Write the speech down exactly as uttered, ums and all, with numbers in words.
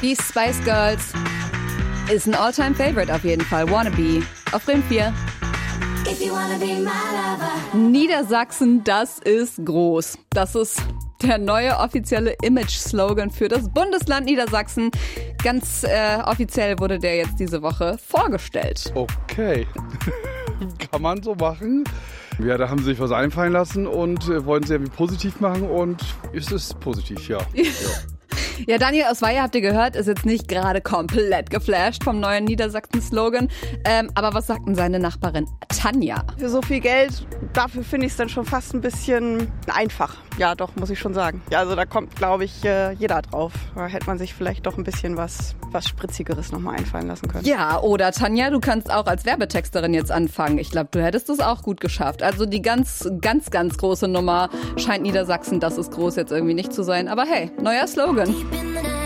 Die Spice Girls ist ein All-Time-Favorite auf jeden Fall. Wannabe auf Bremen vier. If you wanna be my lover. Niedersachsen, das ist groß. Das ist der neue offizielle Image-Slogan für das Bundesland Niedersachsen. Ganz äh, offiziell wurde der jetzt diese Woche vorgestellt. Okay, kann man so machen. Ja, da haben sie sich was einfallen lassen und äh, wollen es irgendwie positiv machen und ist es positiv, ja. ja. Ja, Daniel aus Weihe, habt ihr gehört, ist jetzt nicht gerade komplett geflasht vom neuen Niedersachsen-Slogan. Ähm, aber was sagt denn seine Nachbarin Tanja? Für so viel Geld, dafür finde ich es dann schon fast ein bisschen einfach. Ja, doch, muss ich schon sagen. Ja, also da kommt, glaube ich, jeder drauf. Da hätte man sich vielleicht doch ein bisschen was, was Spritzigeres nochmal einfallen lassen können. Ja, oder Tanja, du kannst auch als Werbetexterin jetzt anfangen. Ich glaube, du hättest es auch gut geschafft. Also die ganz, ganz, ganz große Nummer scheint Niedersachsen, das ist groß, jetzt irgendwie nicht zu sein. Aber hey, neuer Slogan.